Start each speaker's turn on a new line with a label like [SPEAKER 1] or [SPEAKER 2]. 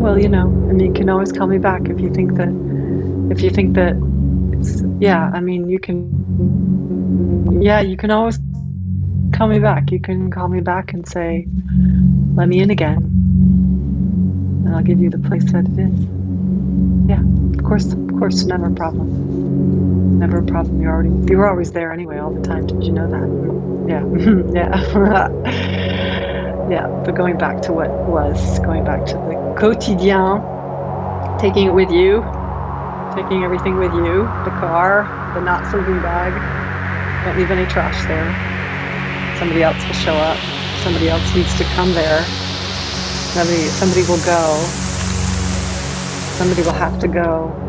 [SPEAKER 1] well, and you can always call me back if you think that it's, yeah, I mean, you can always call me back. You can call me back and say, let me in again, and I'll give you the place that it is. Yeah, of course, never a problem. Never a problem. You were always there anyway, all the time. Did you know that? Yeah, yeah, yeah. But going back to the quotidien, taking it with you, taking everything with you, the car, the not sleeping bag. Don't leave any trash there. Somebody else will show up. Somebody else needs to come there. Somebody will go. Somebody will have to go.